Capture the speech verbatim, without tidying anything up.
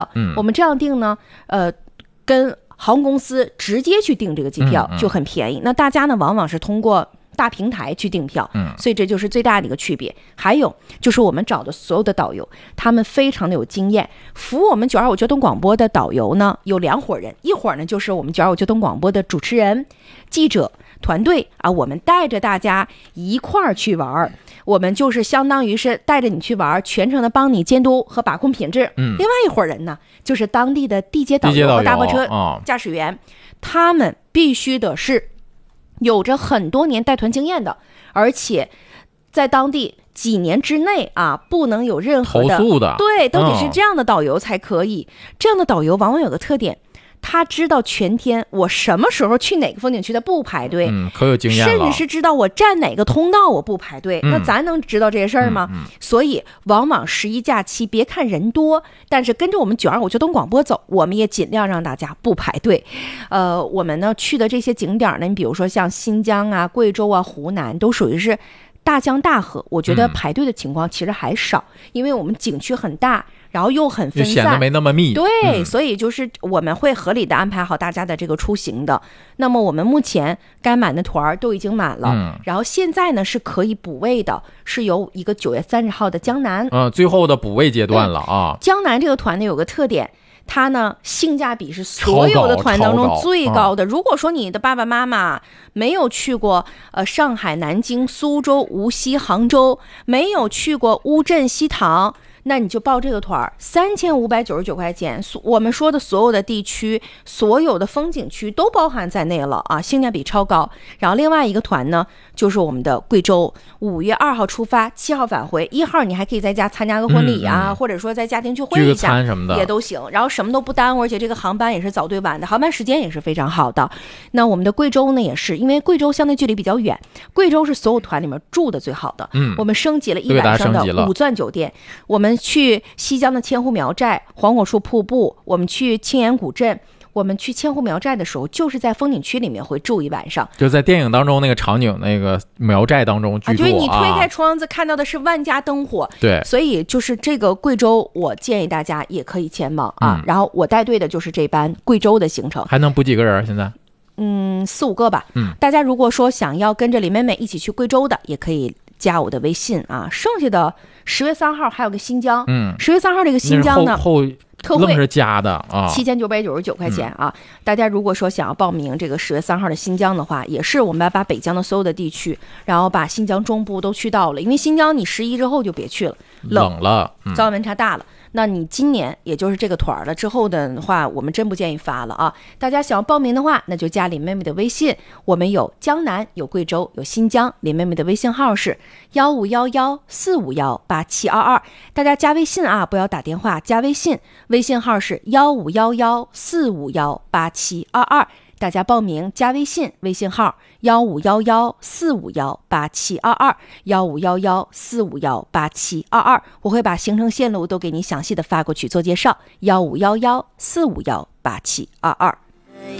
嗯， 我们这样订呢，呃，跟航空公司直接去订这个机票就很便宜。嗯嗯、那大家呢，往往是通过大平台去订票， 嗯， 所以这就是最大的一个区别。还有就是我们找的所有的导游，他们非常的有经验。服务我们九二五交通广播的导游呢，有两伙人，一伙呢就是我们九二五交通广播的主持人、记者团队啊，我们带着大家一块儿去玩，我们就是相当于是带着你去玩，全程的帮你监督和把控品质。 嗯， 另外一伙人呢，就是当地的地接导游和大货车驾驶员，哦、他们必须的是有着很多年带团经验的，而且在当地几年之内啊，不能有任何的投诉的， 对，都得是这样的导游才可以。哦、这样的导游往往有个特点，他知道全天我什么时候去哪个风景区的不排队， 嗯，可有经验了， 甚至是知道我站哪个通道我不排队。嗯、那咱能知道这些事儿吗？ 嗯嗯、 所以往往十一假期，别看人多，但是跟着我们九二五交通广播走，我们也尽量让大家不排队。呃，我们呢去的这些景点呢，你比如说像新疆啊、贵州啊、湖南，都属于是大江大河，我觉得排队的情况其实还少，嗯、因为我们景区很大，然后又很分散， 显得没那么密。 对、 嗯， 所以就是我们会合理的安排好大家的这个出行的。那么我们目前该满的团都已经满了， 嗯， 然后现在呢是可以补位的，是有一个九月三十号的江南， 嗯，最后的补位阶段了啊。 江南这个团呢有个特点。它呢性价比是所有的团当中最高的。如果说你的爸爸妈妈没有去过呃上海、南京、苏州、无锡、杭州，没有去过乌镇、西塘，那你就报这个团，三千五百九十九块钱。我们说的所有的地区、所有的风景区都包含在内了啊，性价比超高。然后另外一个团呢，就是我们的贵州，五月二号出发，七号返回，一号你还可以在家参加个婚礼啊， 嗯嗯、 或者说在家庭聚会一下什么的也都行。然后什么都不耽误，而且这个航班也是早对晚的，航班时间也是非常好的。那我们的贵州呢，也是因为贵州相对距离比较远，贵州是所有团里面住的最好的。 嗯， 我们升级了一晚上的五钻酒店，我们去西江的千户苗寨、黄果树瀑布，我们去青岩古镇。我们去千户苗寨的时候，就是在风景区里面会住一晚上， 就在电影当中那个场景，那个苗寨当中居住啊。 对，你推开窗子看到的是万家灯火。 对， 所以就是这个贵州，我建议大家也可以前往啊。 嗯、 然后我带队的就是这班贵州的行程， 还能补几个人？现在？ 嗯，四五个吧。 嗯， 大家如果说想要跟着李妹妹一起去贵州的，也可以加我的微信啊。剩下的十月三号还有个新疆， 嗯， 十月三号这个新疆呢后特惠是加的啊， 七千九百九十九块钱啊！嗯、大家如果说想要报名这个十月三号的新疆的话，也是我们要把北疆的所有的地区，然后把新疆中部都去到了，因为新疆你十一之后就别去了， 冷了， 嗯、早晚温差大了。那你今年也就是这个团了之后的话，我们真不建议发了啊！大家想要报名的话，那就加林妹妹的微信，我们有江南、有贵州、有新疆，林妹妹的微信号是幺五幺幺四五幺八七二二。大家加微信啊，不要打电话，加微信，微信号是幺五幺幺四五幺八七二二。大家报名加微信，微信号幺五幺幺四五幺八七二二，幺五幺幺四五幺八七二二，我会把行程线路都给你详细的发过去做介绍，幺五幺幺四五幺八七二二。